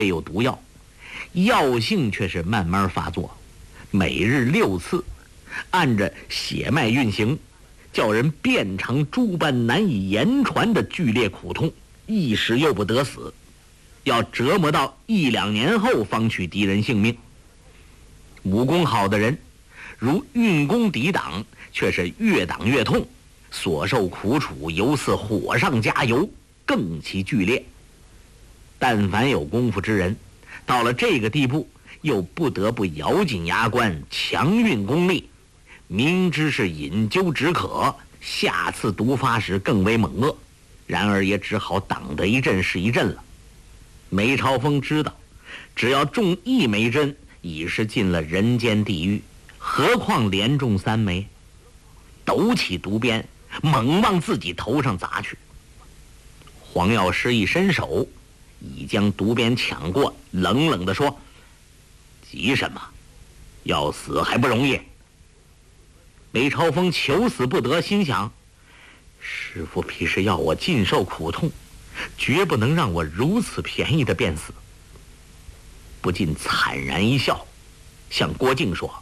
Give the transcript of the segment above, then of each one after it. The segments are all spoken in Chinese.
有毒药，药性却是慢慢发作，每日6次，按着血脉运行，叫人变成诸般难以言传的剧烈苦痛，一时又不得死，要折磨到1、2年后方取敌人性命。武功好的人，如运功抵挡，却是越挡越痛，所受苦楚犹似火上加油，更其剧烈。但凡有功夫之人，到了这个地步，又不得不咬紧牙关，强运功力，明知是饮鸩止渴，下次毒发时更为猛恶，然而也只好挡得一阵是一阵了。梅超风知道，只要中1枚针，已是进了人间地狱，何况连中3枚，抖起毒鞭，猛往自己头上砸去。黄药师一伸手，已将毒鞭抢过，冷冷地说：“急什么？要死还不容易？”梅超风求死不得，心想：师父必是要我尽受苦痛，绝不能让我如此便宜的便死。不禁惨然一笑，向郭靖说：“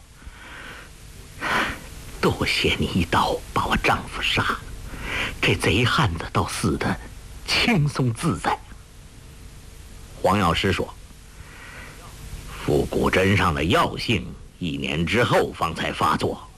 多谢你一刀把我丈夫杀了，这贼汉子倒死得轻松自在。”黄药师说：“复古针上的药性1年之后方才发作，